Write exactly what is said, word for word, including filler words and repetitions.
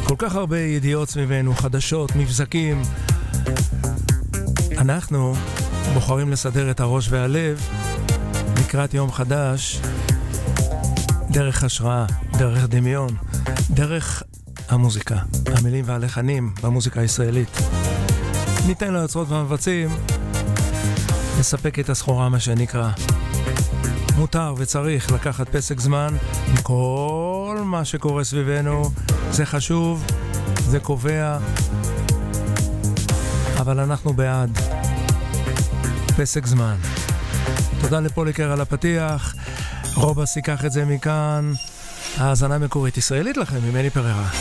כל כך הרבה ידיעות סביבנו, חדשות, מבזקים. אנחנו בוחרים לסדר את הראש והלב לקראת יום חדש דרך השראה, דרך דמיון, דרך המוזיקה, המילים והלחנים במוזיקה הישראלית. ניתן ליוצרות והמבצעים לספק את הסחורה, מה שנקרא. מותר וצריך לקחת פסק זמן עם כל מה שקורה סביבנו. זה חשוב, זה קובע, אבל אנחנו בעד פסק זמן. תודה לפוליקר על הפתיח. רובס ייקח את זה מכאן. האזנה מקורית ישראלית לכם, ממני פררה.